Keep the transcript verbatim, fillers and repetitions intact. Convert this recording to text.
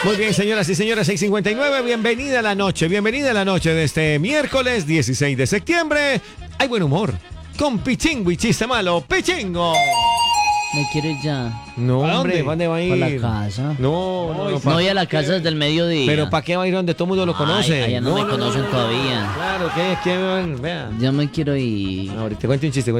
Muy bien, señoras y señores, seis cincuenta y nueve, bienvenida a la noche, bienvenida a la noche de este miércoles dieciséis de septiembre. Hay buen humor, con Pichingo y chiste malo, Pichingo. Me quiero ir ya. No, ¿A hombre, dónde? ¿dónde va a ir? Para la casa. No, no, no, pa- No voy a la casa desde el mediodía. Pero ¿para qué va a ir donde todo el mundo lo conoce? Ay, allá no me conocen todavía. Claro, que, que, vea. Yo me quiero ir. Ahorita te cuento un chiste.